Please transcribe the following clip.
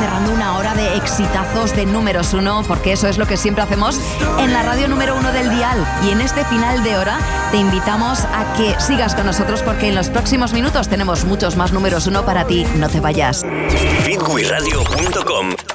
cerrando una hora de exitazos de números uno, porque eso es lo que siempre hacemos en la radio número uno del dial. Y en este final de hora te invitamos a que sigas con nosotros, porque en los próximos minutos tenemos muchos más números uno para ti. No te vayas. feedwithradio.com